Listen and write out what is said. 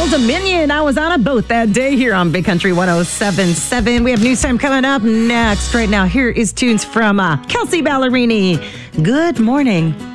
Old Dominion. I was on a boat that day here on Big Country 107.7. We have news time coming up next. Right now, here is tunes from Kelsey Ballerini. Good morning.